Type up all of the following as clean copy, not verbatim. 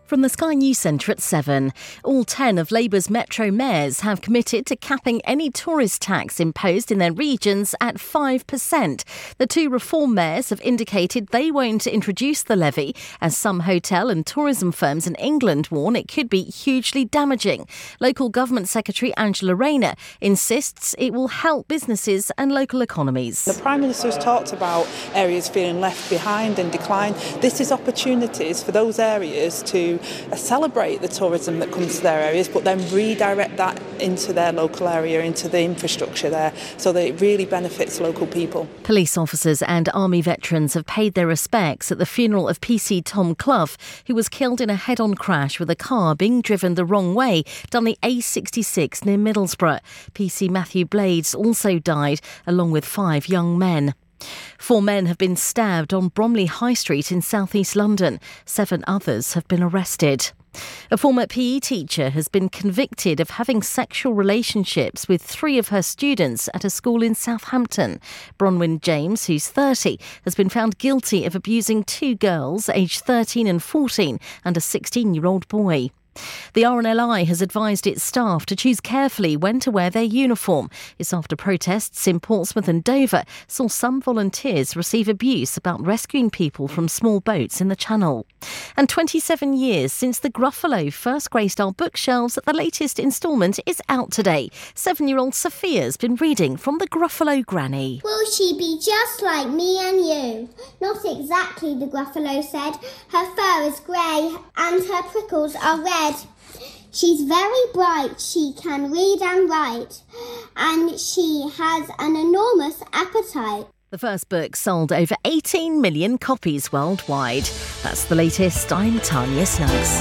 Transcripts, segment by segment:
From the Sky News Centre at 7, all 10 of Labour's metro mayors have committed to capping any tourist tax imposed in their regions at 5%. The two reform mayors have indicated they won't introduce the levy, as some hotel and tourism firms in England warn it could be hugely damaging. Local Government Secretary Angela Rayner insists it will help businesses and local economies. The Prime Minister has talked about areas feeling left behind and decline. This is opportunities for those areas to celebrate the tourism that comes to their areas, but then redirect that into their local area, into the infrastructure there, so that it really benefits local people. Police officers and army veterans have paid their respects at the funeral of PC Tom Clough, who was killed in a head-on crash with a car being driven the wrong way down the A66 near Middlesbrough. PC Matthew Blades also died, along with 5 young men. 4 men have been stabbed on Bromley High Street in south-east London. 7 others have been arrested. A former PE teacher has been convicted of having sexual relationships with 3 of her students at a school in Southampton. Bronwyn James, who's 30, has been found guilty of abusing 2 girls aged 13 and 14 and a 16-year-old boy. The RNLI has advised its staff to choose carefully when to wear their uniform. It's after protests in Portsmouth and Dover saw some volunteers receive abuse about rescuing people from small boats in the Channel. And 27 years since the Gruffalo first graced our bookshelves, the latest instalment is out today. 7-year-old Sophia's been reading from the Gruffalo Granny. Will she be just like me and you? Not exactly, the Gruffalo said. Her fur is grey and her prickles are red. She's very bright, she can read and write, and she has an enormous appetite. The first book sold over 18 million copies worldwide. That's the latest. I'm Tanya Snuggs.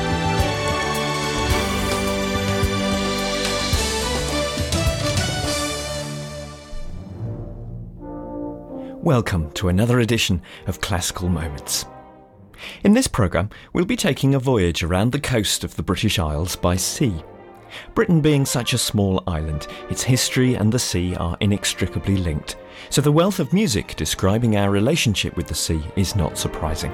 Welcome to another edition of Classical Moments. In this programme, we'll be taking a voyage around the coast of the British Isles by sea. Britain being such a small island, its history and the sea are inextricably linked, so the wealth of music describing our relationship with the sea is not surprising.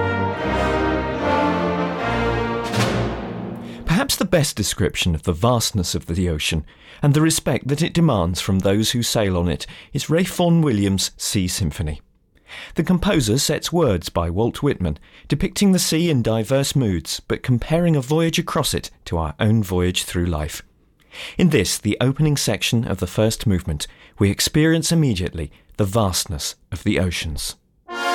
Perhaps the best description of the vastness of the ocean and the respect that it demands from those who sail on it is Ralph Vaughan Williams' Sea Symphony. The composer sets words by Walt Whitman, depicting the sea in diverse moods, but comparing a voyage across it to our own voyage through life. In this, the opening section of the first movement, we experience immediately the vastness of the oceans.